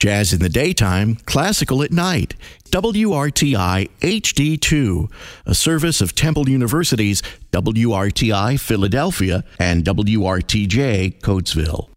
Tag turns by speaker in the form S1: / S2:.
S1: Jazz in the daytime, classical at night. WRTI HD2, a service of Temple University's WRTI Philadelphia and WRTJ Coatesville.